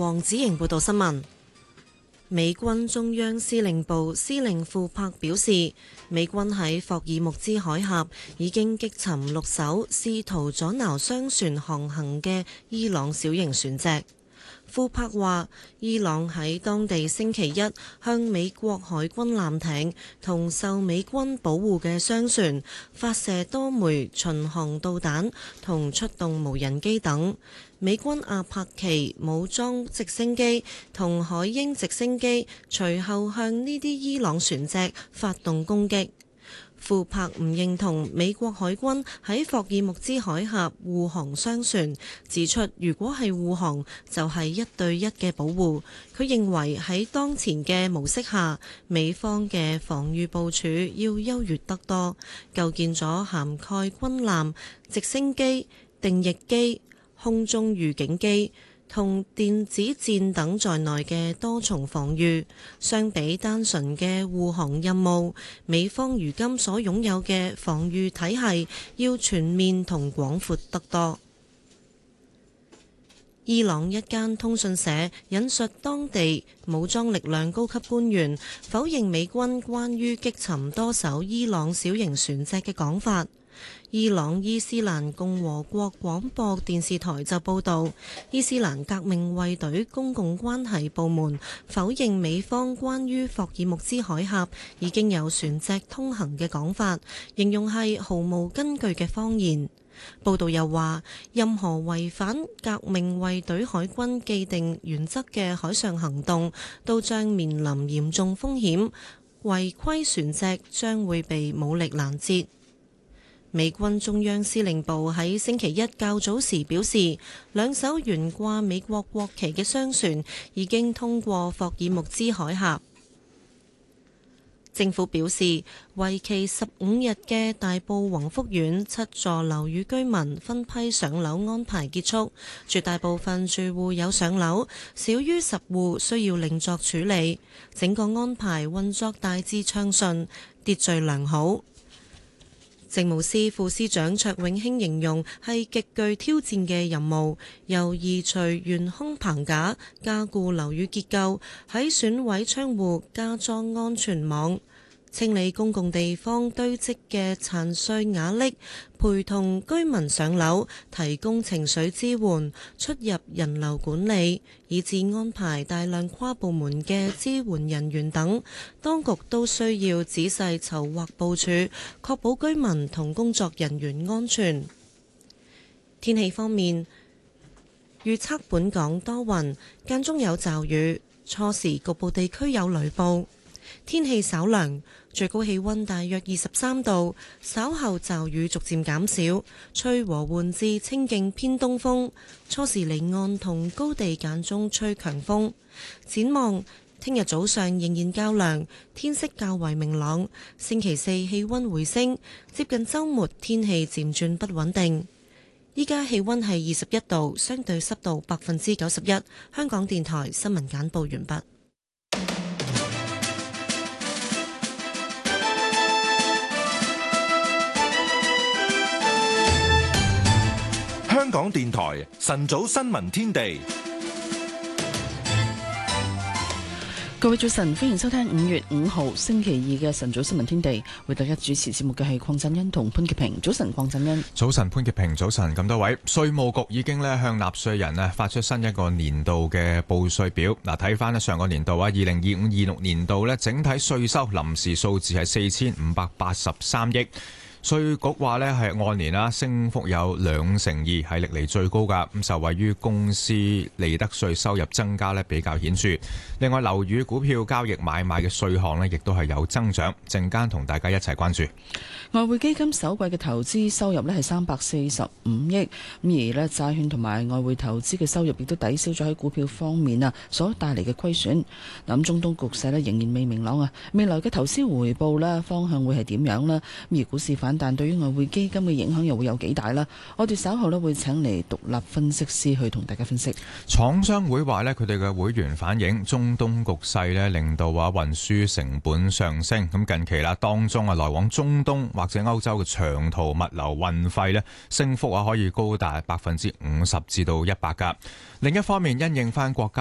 黃子瑩報道新聞。美軍中央司令部司令庫珀表示，美軍喺霍爾木茲海峽已經擊沉6艘試圖阻撓商船航行嘅伊朗小型船隻。庫珀話，伊朗喺當地星期一向美國海軍艦艇同受美軍保護嘅商船發射多枚巡航導彈同出動無人機等。美軍阿帕奇武裝直升機同海鷹直升機隨後向呢啲伊朗船隻發動攻擊。庫珀唔認同美國海軍喺霍爾木茲海峽護航商船，指出如果係護航就係1對1嘅保護。佢認為喺當前嘅模式下，美方嘅防禦部署要優越得多，構建咗涵蓋軍艦、直升機、定翼機、空中預警機同電子戰等在內嘅多重防禦，相比單純嘅護航任務，美方如今所擁有嘅防禦體系要全面同廣闊得多。伊朗一間通訊社引述當地武裝力量高級官員否認美軍關於擊沉多艘伊朗小型船隻嘅講法。伊朗伊斯蘭共和國廣播電視台就報導，伊斯蘭革命衛隊公共關係部門否認美方關於霍爾木茲海峽已經有船隻通行嘅講法，形容係毫無根據嘅謊言。報導又話，任何違反革命衛隊海軍既定原則嘅海上行動都將面臨嚴重風險，違規船隻將會被武力攔截。美軍中央司令部喺星期一較早時表示，2艘懸掛美國國旗嘅商船已經通過霍爾木茲海峽。政府表示，為期15日嘅大埔宏福苑7座樓宇居民分批上樓安排結束，絕大部分住戶有上樓，少於10戶需要另作處理。整個安排運作大致暢順，秩序良好。政務司副司長卓永興形容係極具挑戰嘅任務，由移除懸空棚架、加固樓宇結構，喺損毀窗戶加裝安全網，清理公共地方堆積嘅殘碎瓦礫，陪同居民上樓，提供情緒支援，出入人流管理，以至安排大量跨部門嘅支援人員等，當局都需要仔細籌劃部署，確保居民同工作人員安全。天氣方面，預測本港多雲，間中有驟雨，初時局部地區有雷暴，天氣稍涼，最高氣溫大約23度，稍後驟雨逐漸減少，吹和緩至清勁偏東風，初時離岸同高地間中吹強風。展望聽日早上仍然較涼，天色較為明朗，星期四氣溫回升，接近週末天氣漸轉不穩定。依家氣溫係21度，相對濕度91%。香港電台新聞簡報完畢。 香港電台晨早新聞天地， 各位早晨，歡迎收聽5月5號星期二嘅晨早新聞天地。為大家主持節目嘅係鄺振恩同潘潔平。早晨，鄺振恩。 早晨，潘潔平。早晨，咁多位。稅務局已經向納稅人發出新一個年度嘅報稅表。嗱，睇翻上個年度2025-26年度整體稅收臨時數字係4583億。稅局話係按年升幅有2%，係歷嚟最高㗎。咁受惠於公司利得稅收入增加比較顯著。另外，樓宇股票交易買賣嘅稅項亦都係有增長。陣間同大家一齊關注。 外匯基金首季嘅投資收入係345億，咁而債券同埋外匯投資嘅收入亦都抵消咗喺股票方面所帶嚟嘅虧損。咁中東局勢仍然未明朗啊，未來嘅投資回報方向會係點樣呢？而股市反彈對於外匯基金嘅影響又會有幾大呢？我哋稍後會請嚟獨立分析師去同大家分析。 廠商會話佢哋嘅會員反映中東局勢令到運輸成本上升。咁近期當中來往中東或者歐洲嘅長途物流運費升幅可以高達50%至100%㗎。另一方面，因應翻國家